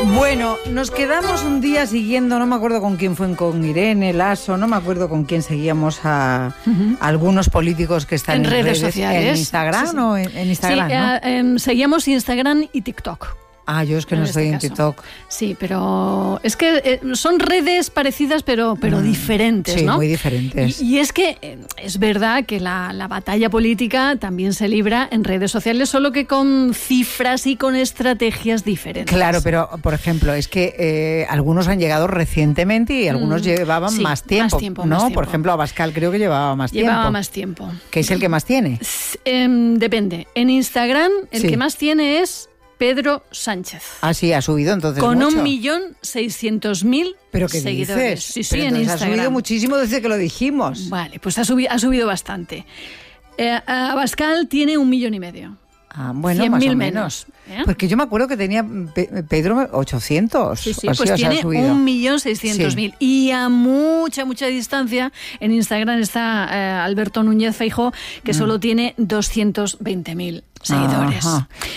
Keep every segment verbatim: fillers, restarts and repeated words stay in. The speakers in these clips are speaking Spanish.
Bueno, nos quedamos un día siguiendo, no me acuerdo con quién fue, con Irene, Lasso, no me acuerdo con quién seguíamos a, uh-huh. a algunos políticos que están en, en redes, redes sociales. ¿En Instagram sí, sí. o en, en Instagram? Sí, ¿no? eh, eh, seguíamos Instagram y TikTok. Ah, yo es que en no estoy este en TikTok. Sí, pero es que eh, son redes parecidas, pero, pero mm, diferentes, sí, ¿no? Sí, muy diferentes. Y, y es que eh, es verdad que la, la batalla política también se libra en redes sociales, solo que con cifras y con estrategias diferentes. Claro, pero, por ejemplo, es que eh, algunos han llegado recientemente y algunos mm, llevaban sí, más tiempo, más tiempo, ¿no? Más tiempo. Por ejemplo, Abascal creo que llevaba más llevaba tiempo. Llevaba más tiempo. ¿Qué es el que más tiene? Eh, depende. En Instagram, el sí. que más tiene es Pedro Sánchez. Ah, sí, ha subido entonces Con mucho. un millón seiscientos mil ¿Pero qué seguidores. dices? Sí, sí, Pero en Instagram. Ha subido muchísimo desde que lo dijimos. Vale, pues ha, subi- ha subido bastante. Eh, Abascal tiene un millón y medio. Ah, bueno, cien más mil o menos. menos. ¿Eh? Porque yo me acuerdo que tenía Pe- Pedro ochocientos. Sí, sí, así, pues o sea, tiene un millón seiscientos mil. Y a mucha, mucha distancia, en Instagram está eh, Alberto Núñez Feijóo, que mm. solo tiene doscientos veinte mil seguidores.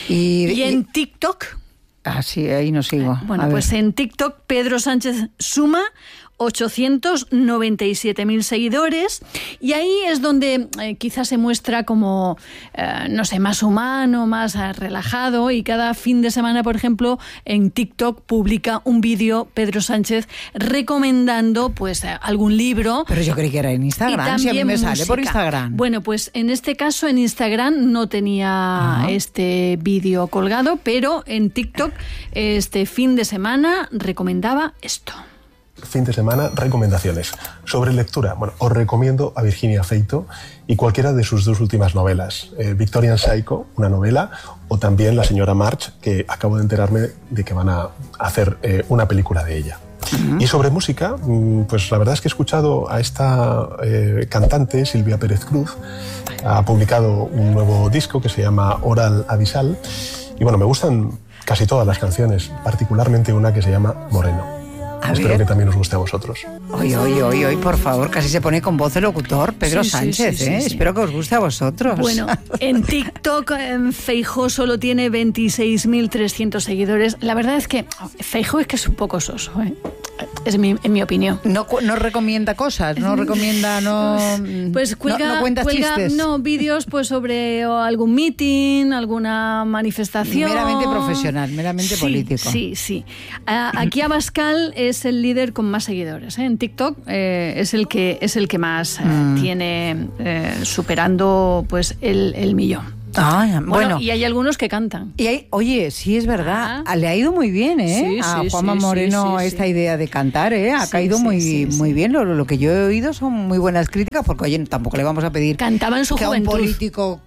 Y, y en TikTok... Ah, sí, ahí no sigo. Bueno, a pues ver. en TikTok Pedro Sánchez suma ochocientos noventa y siete mil seguidores y ahí es donde eh, quizás se muestra como, eh, no sé, más humano, más eh, relajado, y cada fin de semana, por ejemplo, en TikTok publica un vídeo Pedro Sánchez recomendando pues eh, algún libro. Pero yo creí que era en Instagram, si a mí me música. sale por Instagram. Bueno, pues en este caso en Instagram no tenía Ajá. este vídeo colgado, pero en TikTok este fin de semana recomendaba esto. Fin de semana, recomendaciones. Sobre lectura, bueno, os recomiendo a Virginia Feito y cualquiera de sus dos últimas novelas. Eh, Victorian Psycho, una novela, o también La señora March, que acabo de enterarme de que van a hacer eh, una película de ella. Uh-huh. Y sobre música, pues la verdad es que he escuchado a esta eh, cantante, Silvia Pérez Cruz. Ha publicado un nuevo disco que se llama Oral Abisal. Y bueno, me gustan casi todas las canciones, particularmente una que se llama Moreno. A Espero ver. que también os guste a vosotros. Oye, oye, oye, oye, por favor, casi se pone con voz de locutor, Pedro sí, Sánchez, sí, sí, ¿eh? Sí, sí. Espero que os guste a vosotros. Bueno, en TikTok en Feijóo solo tiene veintiséis mil trescientos seguidores. La verdad es que Feijóo es que es un poco soso, ¿eh? Es mi, en mi opinión. No, no recomienda cosas, no recomienda, no... Pues cuelga, no, no cuentas cuelga, chistes. No, vídeos pues sobre algún meeting, alguna manifestación. Meramente profesional, meramente sí, político. Sí, sí. Aquí Abascal es el líder con más seguidores, ¿eh? En TikTok eh, es el que es el que más eh, mm. tiene eh, superando pues el, el millón. Ah, bueno, bueno, y hay algunos que cantan. Y hay, oye, sí es verdad, ah. le ha ido muy bien, ¿eh? Sí, a sí, Juanma sí, Moreno sí, esta sí. idea de cantar, ¿eh? Ha sí, caído sí, muy, sí, muy sí. bien. Lo, lo que yo he oído son muy buenas críticas, porque oye, tampoco le vamos a pedir Cantaba en su que juventud. a un político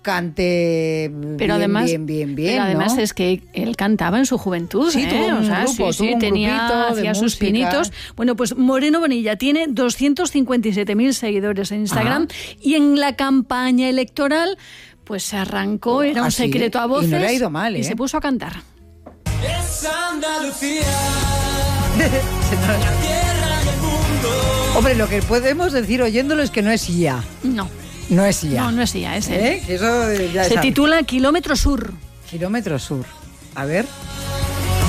cante pero bien, además, bien, bien, bien, pero además ¿no? es que él cantaba en su juventud, sí, ¿eh? tuvo un o sea, grupo, sí, sí, tuvo un tenía, grupito de hacía sus música. pinitos. Bueno, pues Moreno Bonilla tiene doscientos cincuenta y siete mil seguidores en Instagram ah. y en la campaña electoral pues se arrancó, era un ¿Ah, sí? secreto a voces. Y no le ha ido mal, ¿eh? Y se puso a cantar. Es Andalucía, la tierra del mundo. Hombre, lo que podemos decir oyéndolo es que no es I A. No. No es I A. No, no es I A, es él. ¿Eh? Que eso ya se es titula Kilómetro Sur. Kilómetro Sur. A ver...